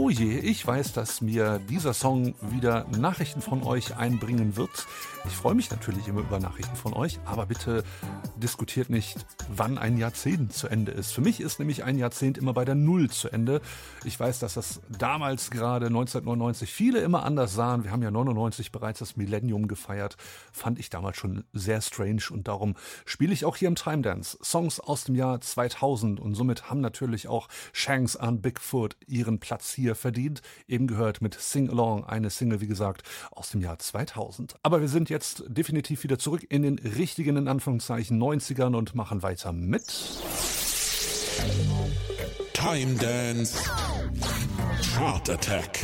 Oh je, ich weiß, dass mir dieser Song wieder Nachrichten von euch einbringen wird. Ich freue mich natürlich immer über Nachrichten von euch, aber bitte diskutiert nicht, wann ein Jahrzehnt zu Ende ist. Für mich ist nämlich ein Jahrzehnt immer bei der Null zu Ende. Ich weiß, dass das damals gerade 1999 viele immer anders sahen. Wir haben ja 99 bereits das Millennium gefeiert. Fand ich damals schon sehr strange und darum spiele ich auch hier im Time Dance Songs aus dem Jahr 2000 und somit haben natürlich auch Shanks and Bigfoot ihren Platz hier verdient. Eben gehört mit Sing Along, eine Single, wie gesagt, aus dem Jahr 2000. Aber wir sind jetzt definitiv wieder zurück in den richtigen, in Anführungszeichen, 90ern und machen weiter mit Time Dance Chart Attack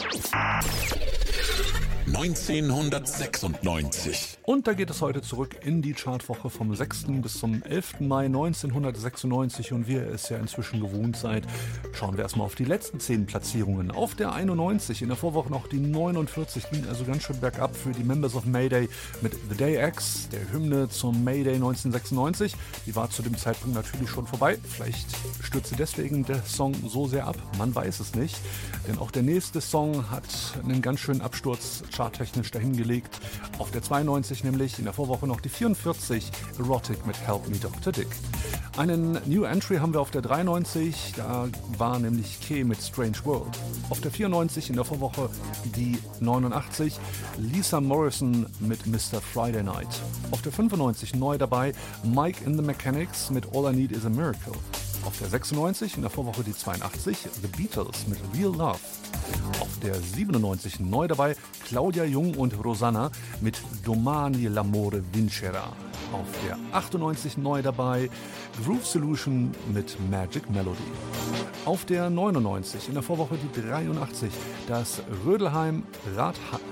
1996. Und da geht es heute zurück in die Chartwoche vom 6. bis zum 11. Mai 1996 und wie ihr es ja inzwischen gewohnt seid, schauen wir erstmal auf die letzten 10 Platzierungen. Auf der 91, in der Vorwoche noch die 49, ging also ganz schön bergab für die Members of Mayday mit The Day X, der Hymne zum Mayday 1996. Die war zu dem Zeitpunkt natürlich schon vorbei. Vielleicht stürzte deswegen der Song so sehr ab, man weiß es nicht. Denn auch der nächste Song hat einen ganz schönen Absturz charttechnisch dahingelegt. Auf der 92 nämlich, in der Vorwoche noch die 44, Erotic mit Help Me Dr. Dick. Einen New Entry haben wir auf der 93, da war nämlich Kay mit Strange World. Auf der 94 in der Vorwoche die 89, Lisa Morrison mit Mr. Friday Night. Auf der 95 neu dabei Mike in the Mechanics mit All I Need Is a Miracle. Auf der 96 in der Vorwoche die 82, The Beatles mit Real Love. Auf der 97 neu dabei Claudia Jung und Rosanna mit Domani l'amore vincerà. Auf der 98 neu dabei Groove Solution mit Magic Melody. Auf der 99 in der Vorwoche die 83 das Rödelheim Radheim.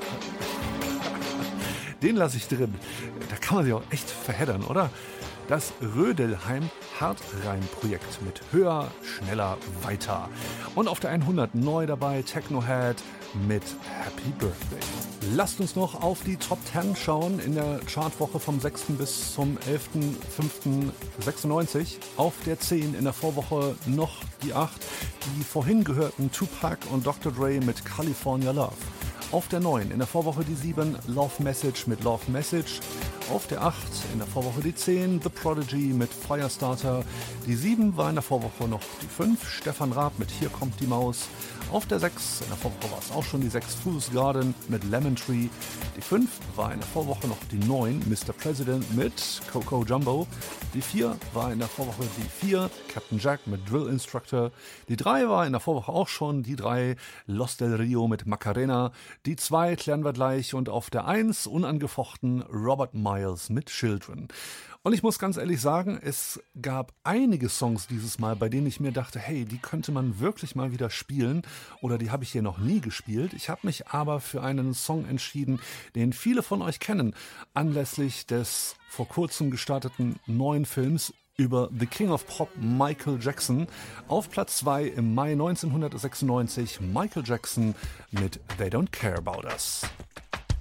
Den lasse ich drin. Da kann man sich auch echt verheddern, oder? Das Rödelheim Hartrein-Projekt mit Höher, Schneller, Weiter. Und auf der 100 neu dabei Technohead mit Happy Birthday. Lasst uns noch auf die Top 10 schauen in der Chartwoche vom 6. bis zum 11.05.96. Auf der 10 in der Vorwoche noch die 8, die vorhin gehörten Tupac und Dr. Dre mit California Love. Auf der 9 in der Vorwoche die 7, Love Message mit Love Message. Auf der 8 in der Vorwoche die 10, The Prodigy mit Firestarter. Die 7 war in der Vorwoche noch die 5, Stefan Raab mit Hier kommt die Maus. Auf der 6 in der Vorwoche war es auch schon die 6, Fool's Garden mit Lemon Tree. Die 5 war in der Vorwoche noch die 9, Mr. President mit Coco Jumbo. Die 4 war in der Vorwoche die 4, Captain Jack mit Drill Instructor. Die 3 war in der Vorwoche auch schon die 3, Los del Rio mit Macarena. Die 2 klären wir gleich und auf der 1 unangefochten Robert Miles mit Children. Und ich muss ganz ehrlich sagen, es gab einige Songs dieses Mal, bei denen ich mir dachte, hey, die könnte man wirklich mal wieder spielen oder die habe ich hier noch nie gespielt. Ich habe mich aber für einen Song entschieden, den viele von euch kennen, anlässlich des vor kurzem gestarteten neuen Films über The King of Pop Michael Jackson. Auf Platz 2 im Mai 1996 Michael Jackson mit They Don't Care About Us.